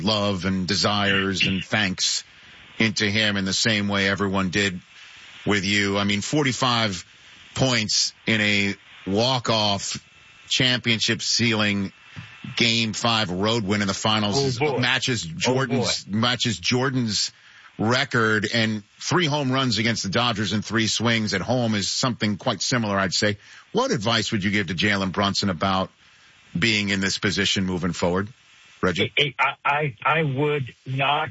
love and desires and thanks into him in the same way everyone did with you. I mean, 45 points in a walk-off championship ceiling Game 5 road win in the finals matches Jordan's record, and 3 home runs against the Dodgers and 3 swings at home is something quite similar, I'd say. What advice would you give to Jalen Brunson about being in this position moving forward, Reggie? I would not.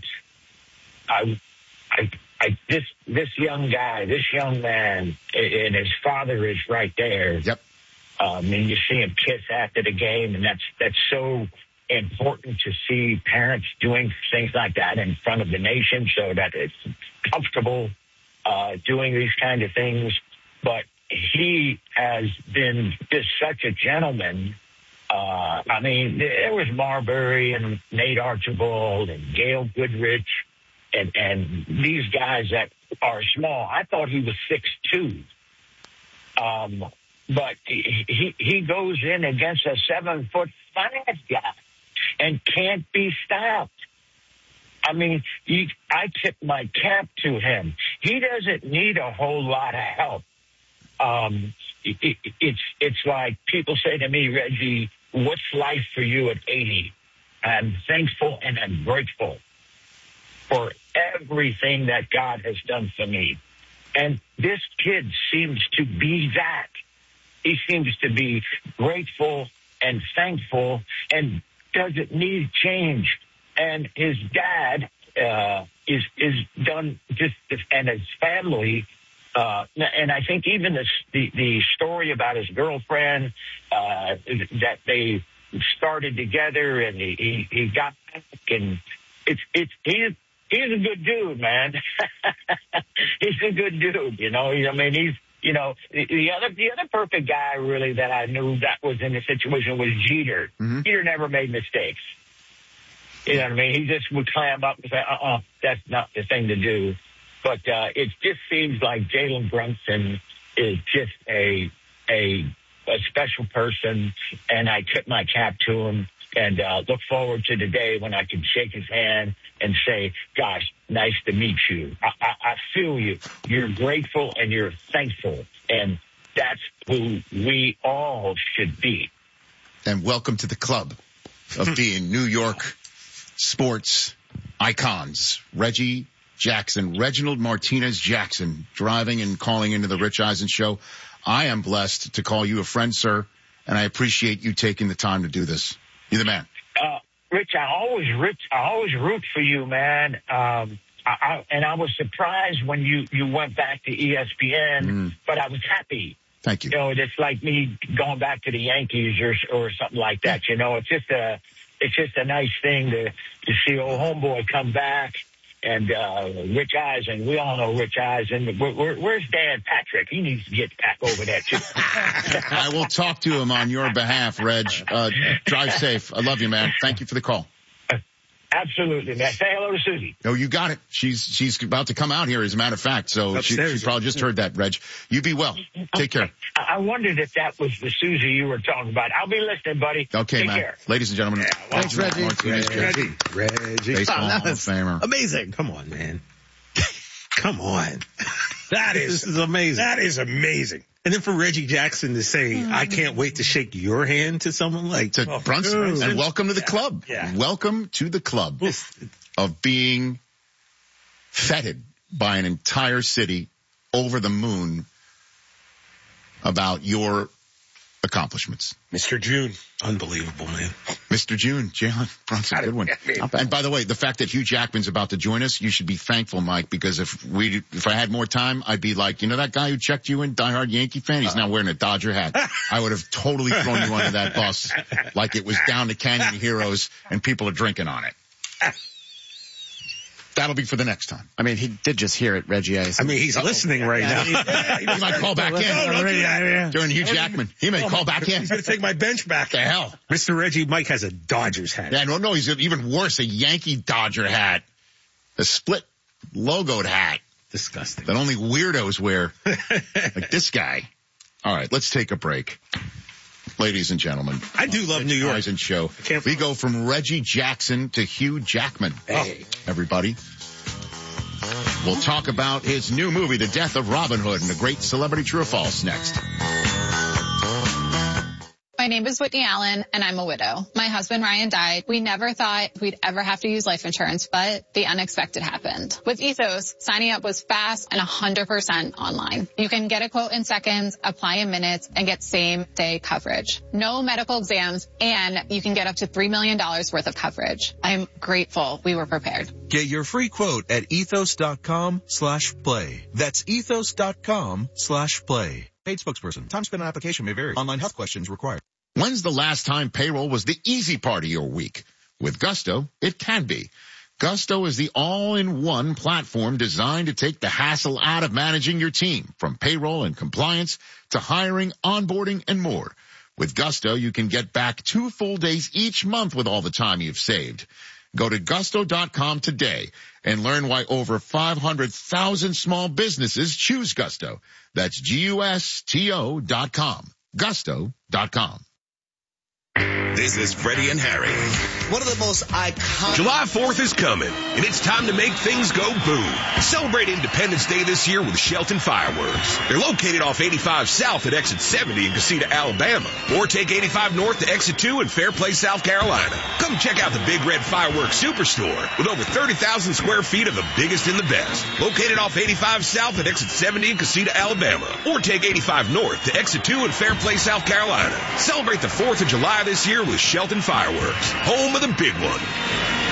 This young guy, this young man, and his father is right there. Yep. And you see him kiss after the game, and that's so important to see parents doing things like that in front of the nation so that it's comfortable doing these kind of things. But he has been just such a gentleman. I mean, there was Marbury and Nate Archibald and Gail Goodrich and these guys that are small. I thought he was 6'2". But he goes in against a 7'5" guy and can't be stopped. I mean, I tip my cap to him. He doesn't need a whole lot of help. It's like people say to me, Reggie, what's life for you at 80? I'm thankful and I'm grateful for everything that God has done for me. And this kid seems to be that. He seems to be grateful and thankful and doesn't need change. And his dad is done just, and his family. And I think even the story about his girlfriend that they started together and he got back, and he's a good dude, man. He's a good dude, you know. I mean, he's. You know, the other perfect guy really that I knew that was in the situation was Jeter. Mm-hmm. Jeter never made mistakes. You know what I mean? He just would clam up and say, that's not the thing to do. But it just seems like Jalen Brunson is just a special person, and I tip my cap to him and look forward to the day when I can shake his hand and say, gosh, nice to meet you. I feel you. You're grateful and you're thankful. And that's who we all should be. And welcome to the club of being New York sports icons. Reggie Jackson, Reginald Martinez Jackson, driving and calling into the Rich Eisen show. I am blessed to call you a friend, sir, and I appreciate you taking the time to do this. You're the man. Rich, I always root for you, man. And I was surprised when you went back to ESPN, but I was happy. Thank you. You know, it's like me going back to the Yankees or something like that. You know, it's just a nice thing to see old homeboy come back. And Rich Eisen, we all know Rich Eisen. Where's Dan Patrick? He needs to get back over there, too. I will talk to him on your behalf, Reg. Drive safe. I love you, man. Thank you for the call. Absolutely, man. Say hello to Susie. No, you got it. She's about to come out here, as a matter of fact. So she probably just heard that, Reg. You be well. Take care. I wondered if that was the Susie you were talking about. I'll be listening, buddy. Okay, Take man. Care. Ladies and gentlemen. Thanks, Reggie. Reggie. Baseball Hall of Famer. Amazing. Come on, man. Come on. This is amazing. That is amazing. And then for Reggie Jackson to say, I can't wait to shake your hand to someone like Brunson. And welcome to the club. Yeah. Welcome to the club of being feted by an entire city over the moon about your accomplishments. Mr. June. Unbelievable, man. Mr. June, Jalen Brunson, good one. And by the way, the fact that Hugh Jackman's about to join us, you should be thankful, Mike, because if I had more time, I'd be like, you know that guy who checked you in, diehard Yankee fan? He's now wearing a Dodger hat. I would have totally thrown you under that bus like it was down to Canyon Heroes and people are drinking on it. That'll be for the next time. I mean, he did just hear it, Reggie. I mean, he's listening right now. He might call back in during Hugh Jackman. He may call back in. He's going to take my bench back. The hell? Mr. Reggie Mike has a Dodgers hat. Yeah, no, he's even worse, a Yankee Dodger hat. A split logoed hat. Disgusting. That only weirdos wear. Like this guy. All right, let's take a break. ladies and gentlemen. I do love New York. Eisen Show. We go from Reggie Jackson to Hugh Jackman. Hey. Everybody. We'll talk about his new movie, The Death of Robin Hood, and the great celebrity true or false next. My name is Whitney Allen, and I'm a widow. My husband, Ryan, died. We never thought we'd ever have to use life insurance, but the unexpected happened. With Ethos, signing up was fast and 100% online. You can get a quote in seconds, apply in minutes, and get same-day coverage. No medical exams, and you can get up to $3 million worth of coverage. I'm grateful we were prepared. Get your free quote at ethos.com/play. That's ethos.com/play. Paid spokesperson. Time spent on application may vary. Online health questions required. When's the last time payroll was the easy part of your week? With Gusto, it can be. Gusto is the all-in-one platform designed to take the hassle out of managing your team, from payroll and compliance to hiring, onboarding, and more. With Gusto, you can get back 2 full days each month with all the time you've saved. Go to gusto.com today and learn why over 500,000 small businesses choose Gusto. That's GUSTO.com. Gusto.com. This is Freddie and Harry. One of the most iconic... July 4th is coming, and it's time to make things go boom. Celebrate Independence Day this year with Shelton Fireworks. They're located off 85 South at Exit 70 in Casita, Alabama. Or take 85 North to Exit 2 in Fairplay, South Carolina. Come check out the Big Red Fireworks Superstore with over 30,000 square feet of the biggest and the best. Located off 85 South at Exit 70 in Casita, Alabama. Or take 85 North to Exit 2 in Fairplay, South Carolina. Celebrate the 4th of July this year with Shelton Fireworks, home of the big one.